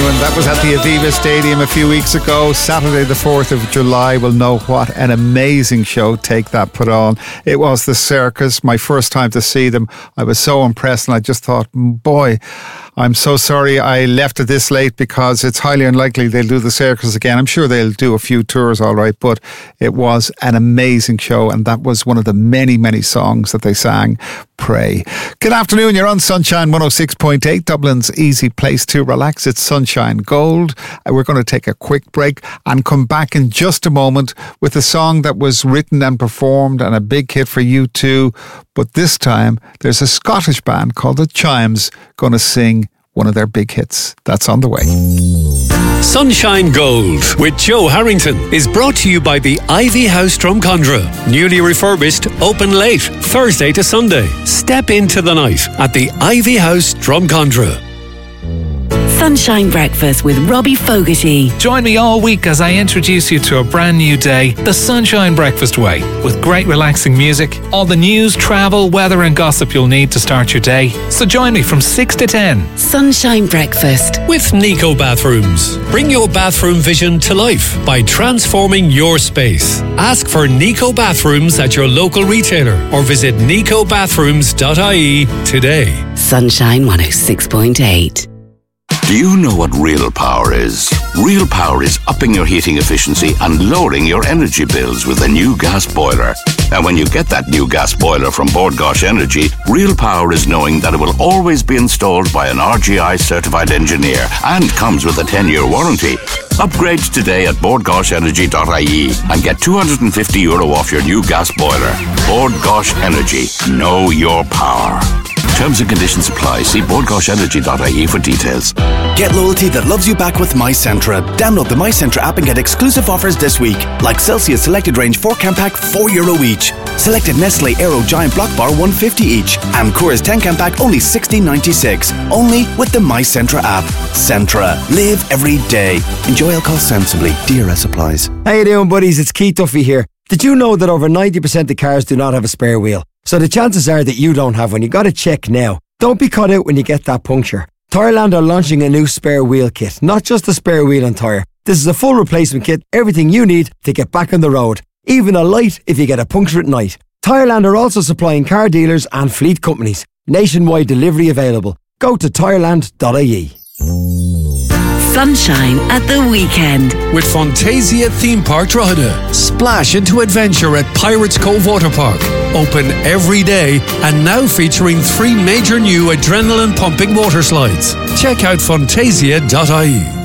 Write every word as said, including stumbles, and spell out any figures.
anyone that was at the Aviva Stadium a few weeks ago, Saturday the fourth of July, will know what an amazing show Take That put on. It was the Circus, my first time to see them. I was so impressed and I just thought, boy, I'm so sorry I left it this late because it's highly unlikely they'll do the Circus again. I'm sure they'll do a few tours, all right, but it was an amazing show and that was one of the many, many songs that they sang, Pray. Good afternoon, you're on Sunshine one oh six point eight, Dublin's easy place to relax. It's Sunshine Gold. We're going to take a quick break and come back in just a moment with a song that was written and performed and a big hit for U two. But this time, there's a Scottish band called the Chimes going to sing one of their big hits. That's on the way. Sunshine Gold with Joe Harrington is brought to you by the Ivy House Drumcondra. Newly refurbished, open late, Thursday to Sunday. Step into the night at the Ivy House Drumcondra. Sunshine Breakfast with Robbie Fogarty. Join me all week as I introduce you to a brand new day, the Sunshine Breakfast Way, with great relaxing music, all the news, travel, weather and gossip you'll need to start your day. So join me from six to ten. Sunshine Breakfast with Nico Bathrooms. Bring your bathroom vision to life by transforming your space. Ask for Nico Bathrooms at your local retailer or visit nico bathrooms dot I E today. Sunshine one oh six point eight. Do you know what real power is? Real power is upping your heating efficiency and lowering your energy bills with a new gas boiler. And when you get that new gas boiler from Bord Gáis Energy, real power is knowing that it will always be installed by an R G I certified engineer and comes with a ten-year warranty. Upgrade today at bord gáis energy dot I E and get two hundred fifty euro off your new gas boiler. Bord Gáis Energy. Know your power. Terms and conditions apply. See bord gáis energy dot I E for details. Get loyalty that loves you back with MyCentra. Download the MyCentra app and get exclusive offers this week. Like Celsius Selected Range four can pack, four euro each. Selected Nestle Aero Giant Block Bar, one fifty each. And Coors ten can pack, only sixteen ninety-six. Only with the MyCentra app. Centra. Live every day. Enjoy alcohol sensibly. D R S applies. How you doing, buddies? It's Keith Duffy here. Did you know that over ninety percent of cars do not have a spare wheel? So the chances are that you don't have one. You got to check now. Don't be caught out when you get that puncture. Tyreland are launching a new spare wheel kit. Not just a spare wheel and tyre. This is a full replacement kit. Everything you need to get back on the road. Even a light if you get a puncture at night. Tyreland are also supplying car dealers and fleet companies. Nationwide delivery available. Go to tyreland dot I E. Sunshine at the weekend with Fantasia Theme Park Drogheda. Splash into adventure at Pirates Cove Water Park. Open every day and now featuring three major new adrenaline pumping water slides. Check out fantasia dot I E.